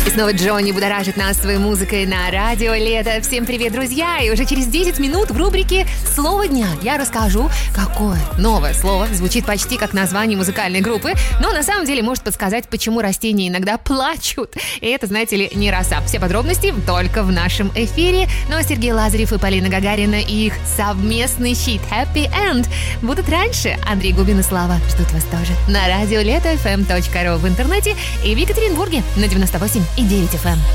И снова Джонни будоражит нас своей музыкой на радио Лето. Всем привет, друзья! И уже через 10 минут в рубрике «Слово дня» я расскажу, какое новое слово звучит почти как название музыкальной группы, но на самом деле может подсказать, почему растения иногда плачут. И это, знаете ли, не роса. Все подробности только в нашем эфире. Ну а Сергей Лазарев и Полина Гагарина и их совместный хит «Happy End» будут раньше. Андрей Губин и Слава ждут вас тоже на радио Лето, fm.ru в интернете и в Екатеринбурге на 98,9 FM.